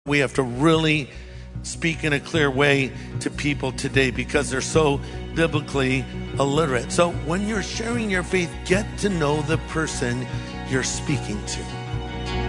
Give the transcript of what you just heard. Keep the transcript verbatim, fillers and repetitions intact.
We have to really speak in a clear way to people today because they're so biblically illiterate. So when you're sharing your faith, get to know the person you're speaking to.